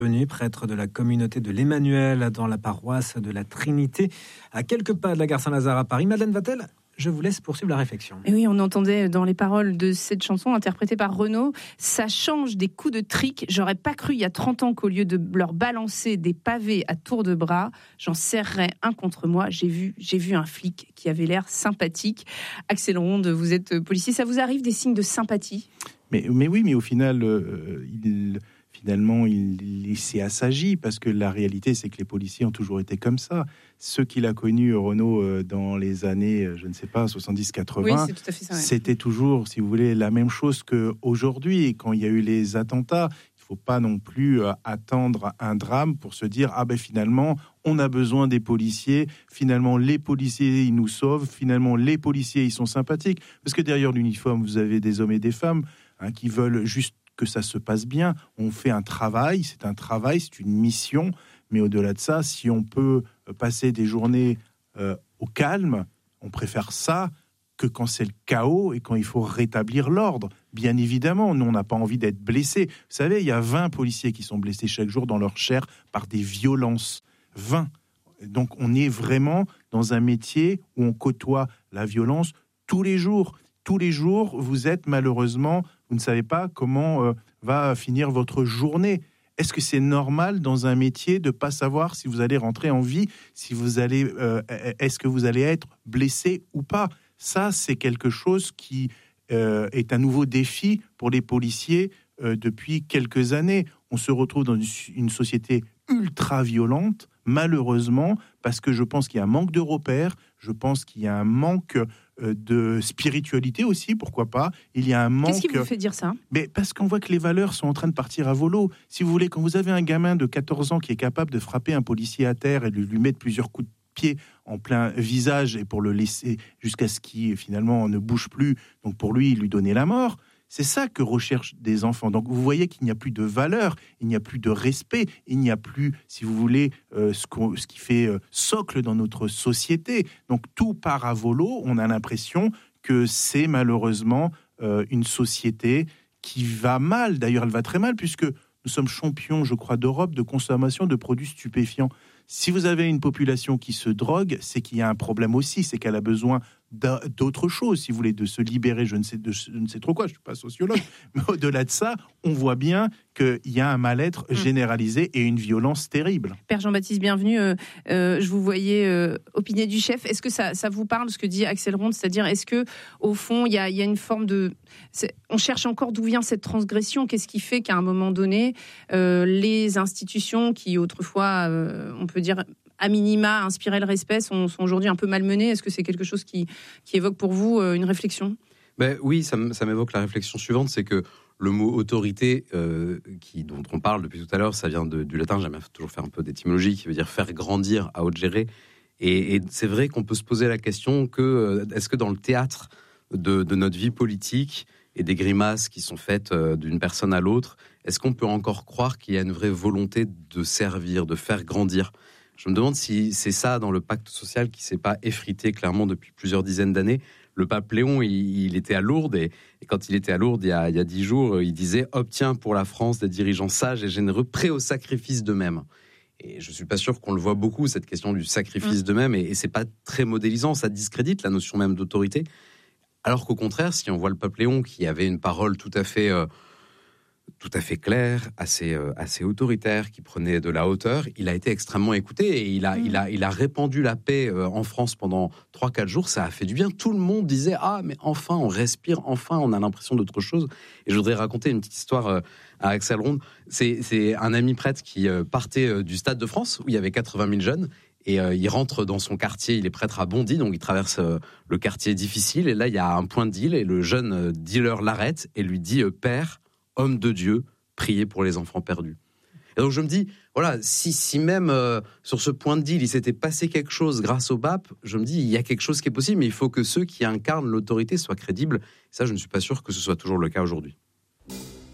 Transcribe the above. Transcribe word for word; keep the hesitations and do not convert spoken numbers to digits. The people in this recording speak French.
prêtre de la communauté de l'Emmanuel dans la paroisse de la Trinité, à quelques pas de la gare Saint-Lazare à Paris. Madeleine Vatel, je vous laisse poursuivre la réflexion. Et oui, on entendait dans les paroles de cette chanson interprétée par Renaud, ça change des coups de trick. J'aurais pas cru il y a trente ans qu'au lieu de leur balancer des pavés à tour de bras, j'en serrerais un contre moi. J'ai vu, j'ai vu un flic qui avait l'air sympathique. Axel Ronde, vous êtes policier, ça vous arrive des signes de sympathie ? mais, mais oui, mais au final, euh, il... Finalement, il, il s'est assagi parce que la réalité, c'est que les policiers ont toujours été comme ça. Ceux qu'il a connus, Renaud, dans les années, je ne sais pas, soixante-dix quatre-vingts, oui, ça, c'était toujours, si vous voulez, la même chose qu'aujourd'hui. Et quand il y a eu les attentats, il ne faut pas non plus attendre un drame pour se dire « Ah ben finalement, on a besoin des policiers. Finalement, les policiers, ils nous sauvent. Finalement, les policiers, ils sont sympathiques. » Parce que derrière l'uniforme, vous avez des hommes et des femmes hein, qui veulent juste que ça se passe bien. On fait un travail, c'est un travail, c'est une mission, mais au-delà de ça, si on peut passer des journées euh, au calme, on préfère ça que quand c'est le chaos et quand il faut rétablir l'ordre. Bien évidemment, nous, on n'a pas envie d'être blessés. Vous savez, il y a vingt policiers qui sont blessés chaque jour dans leur chair par des violences. vingt. Donc, on est vraiment dans un métier où on côtoie la violence tous les jours. Tous les jours, vous êtes malheureusement, vous ne savez pas comment euh, va finir votre journée. Est-ce que c'est normal dans un métier de ne pas savoir si vous allez rentrer en vie, si vous allez, euh, est-ce que vous allez être blessé ou pas ? Ça, c'est quelque chose qui euh, est un nouveau défi pour les policiers euh, depuis quelques années. On se retrouve dans une, une société ultra violente, malheureusement, parce que je pense qu'il y a un manque de repères, je pense qu'il y a un manque de spiritualité aussi, pourquoi pas. Il y a un manque... Qu'est-ce qui vous fait dire ça ? Mais parce qu'on voit que les valeurs sont en train de partir à volo. Si vous voulez, quand vous avez un gamin de quatorze ans qui est capable de frapper un policier à terre et de lui mettre plusieurs coups de pied en plein visage et pour le laisser jusqu'à ce qu'il finalement ne bouge plus, donc pour lui, lui donner la mort, c'est ça que recherchent des enfants. Donc vous voyez qu'il n'y a plus de valeur, il n'y a plus de respect, il n'y a plus, si vous voulez, euh, ce, ce qui fait euh, socle dans notre société. Donc tout part à volo, on a l'impression que c'est malheureusement euh, une société qui va mal. D'ailleurs, elle va très mal puisque nous sommes champions, je crois, d'Europe de consommation de produits stupéfiants. Si vous avez une population qui se drogue, c'est qu'il y a un problème aussi, c'est qu'elle a besoin d'autres choses, si vous voulez, de se libérer, je ne sais, de, je ne sais trop quoi, je ne suis pas sociologue, mais au-delà de ça, on voit bien qu'il y a un mal-être généralisé et une violence terrible. Père Jean-Baptiste, bienvenue. Euh, euh, je vous voyais euh, opiner du chef. Est-ce que ça, ça vous parle, ce que dit Axel Ronde ? C'est-à-dire, est-ce que au fond, il y a, y a une forme de... On cherche encore d'où vient cette transgression ? Qu'est-ce qui fait qu'à un moment donné, euh, les institutions qui autrefois, euh, on peut dire... à minima, inspirer le respect, sont, sont aujourd'hui un peu malmenés. Est-ce que c'est quelque chose qui, qui évoque pour vous euh, une réflexion ? Ben oui, ça, ça m'évoque la réflexion suivante, c'est que le mot autorité, euh, qui, dont on parle depuis tout à l'heure, ça vient de, du latin, j'aime toujours faire un peu d'étymologie, qui veut dire faire grandir, à haute gérer. Et, et c'est vrai qu'on peut se poser la question que, est-ce que dans le théâtre de, de notre vie politique et des grimaces qui sont faites euh, d'une personne à l'autre, est-ce qu'on peut encore croire qu'il y a une vraie volonté de servir, de faire grandir ? Je me demande si c'est ça dans le pacte social qui ne s'est pas effrité clairement depuis plusieurs dizaines d'années. Le pape Léon, il, il était à Lourdes et, et quand il était à Lourdes il y, a, il y a dix jours, il disait « Obtiens pour la France des dirigeants sages et généreux, prêts au sacrifice d'eux-mêmes ». Et je ne suis pas sûr qu'on le voit beaucoup, cette question du sacrifice mmh. d'eux-mêmes, et, et ce n'est pas très modélisant, ça discrédite la notion même d'autorité. Alors qu'au contraire, si on voit le pape Léon qui avait une parole tout à fait... Euh, tout à fait clair, assez, euh, assez autoritaire, qui prenait de la hauteur, il a été extrêmement écouté et il a, mmh. il a, il a répandu la paix euh, en France pendant trois quatre jours. Ça a fait du bien. Tout le monde disait « Ah, mais enfin, on respire, enfin, on a l'impression d'autre chose. » Et je voudrais raconter une petite histoire euh, à Axel Ronde. C'est, c'est un ami prêtre qui euh, partait euh, du Stade de France, où il y avait quatre-vingt mille jeunes, et euh, il rentre dans son quartier, il est prêtre à Bondy, donc il traverse euh, le quartier difficile, et là, il y a un point de deal, et le jeune euh, dealer l'arrête et lui dit euh, « Père, homme de Dieu, priez pour les enfants perdus. » Et donc je me dis, voilà, si, si même euh, sur ce point de deal, il s'était passé quelque chose grâce au pape, je me dis, il y a quelque chose qui est possible, mais il faut que ceux qui incarnent l'autorité soient crédibles. Et ça, je ne suis pas sûr que ce soit toujours le cas aujourd'hui.